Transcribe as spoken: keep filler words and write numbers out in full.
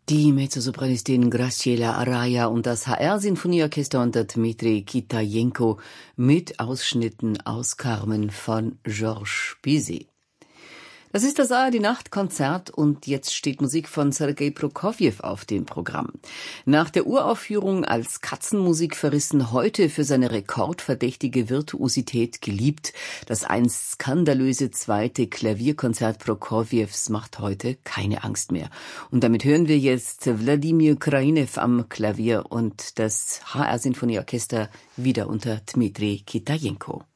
Die Mezzosopranistin Graciela Araya und das H R-Sinfonieorchester unter Dmitri Kitajenko mit Ausschnitten aus Carmen von Georges Bizet. Das ist das A R D-Nachtkonzert und jetzt steht Musik von Sergei Prokofjew auf dem Programm. Nach der Uraufführung als Katzenmusik verrissen, heute für seine rekordverdächtige Virtuosität geliebt, das einst skandalöse zweite Klavierkonzert Prokofjews macht heute keine Angst mehr. Und damit hören wir jetzt Wladimir Krajinew am Klavier und das H R-Sinfonieorchester wieder unter Dmitri Kitajenko.